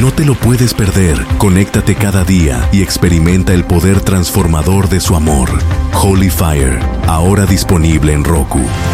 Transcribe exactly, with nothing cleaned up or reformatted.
No te lo puedes perder. Conéctate cada día y experimenta el poder transformador de su amor. Holy Fire, ahora disponible en Roku.